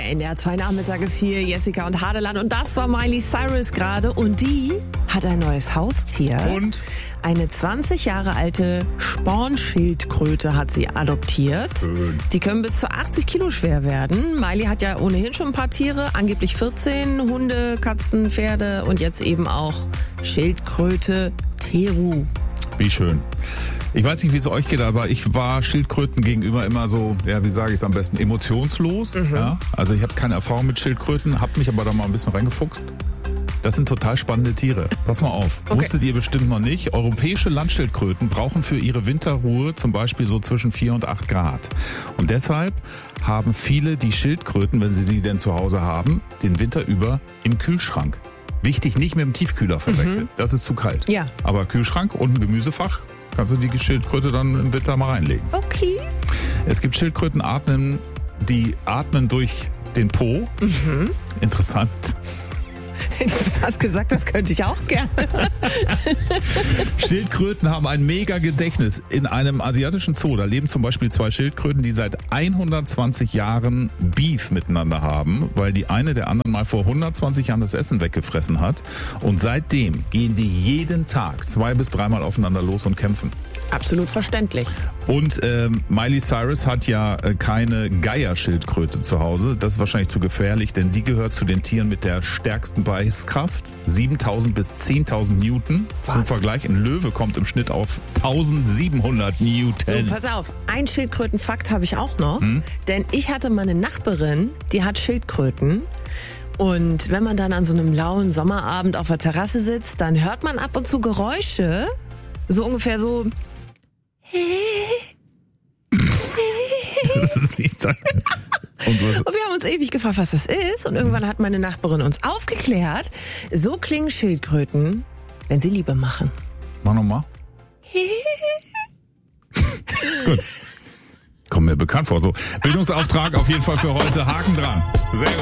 NDR 2 Nachmittag ist hier, Jessica und Hadeland. Und das war Miley Cyrus gerade. Und die hat ein neues Haustier. Und? Eine 20 Jahre alte Spornschildkröte hat sie adoptiert. Schön. Die können bis zu 80 Kilo schwer werden. Miley hat ja ohnehin schon ein paar Tiere, angeblich 14 Hunde, Katzen, Pferde und jetzt eben auch Schildkröte Teru. Wie schön. Ich weiß nicht, wie es euch geht, aber ich war Schildkröten gegenüber immer so, ja, wie sage ich es am besten, emotionslos. Ja? Also ich habe keine Erfahrung mit Schildkröten, habe mich aber da mal ein bisschen reingefuchst. Das sind total spannende Tiere. Pass mal auf. Okay. Wusstet ihr bestimmt noch nicht, europäische Landschildkröten brauchen für ihre Winterruhe zum Beispiel so zwischen 4 und 8 Grad. Und deshalb haben viele die Schildkröten, wenn sie denn zu Hause haben, den Winter über im Kühlschrank. Wichtig, nicht mit dem Tiefkühler verwechseln. Das ist zu kalt. Ja. Aber Kühlschrank und ein Gemüsefach, kannst du die Schildkröte dann im Winter mal reinlegen. Okay. Es gibt Schildkrötenarten, die atmen durch den Po. Interessant. Ich hätte fast gesagt, das könnte ich auch gerne. Schildkröten haben ein mega Gedächtnis. In einem asiatischen Zoo, da leben zum Beispiel 2 Schildkröten, die seit 120 Jahren Beef miteinander haben, weil die eine der anderen mal vor 120 Jahren das Essen weggefressen hat. Und seitdem gehen die jeden Tag 2 bis 3 Mal aufeinander los und kämpfen. Absolut verständlich. Und Miley Cyrus hat ja keine Geierschildkröte zu Hause. Das ist wahrscheinlich zu gefährlich, denn die gehört zu den Tieren mit der stärksten Beißkraft. 7.000 bis 10.000 Newton. Was? Zum Vergleich, ein Löwe kommt im Schnitt auf 1.700 Newton. So, pass auf, ein Schildkrötenfakt habe ich auch noch. Denn ich hatte mal eine Nachbarin, die hat Schildkröten. Und wenn man dann an so einem lauen Sommerabend auf der Terrasse sitzt, dann hört man ab und zu Geräusche. So ungefähr so... Das ist nicht sein. Und was? Und wir haben uns ewig gefragt, was das ist. Und irgendwann hat meine Nachbarin uns aufgeklärt. So klingen Schildkröten, wenn sie Liebe machen. Mach nochmal. Gut. Kommt mir bekannt vor. So, Bildungsauftrag auf jeden Fall für heute. Haken dran. Sehr gut.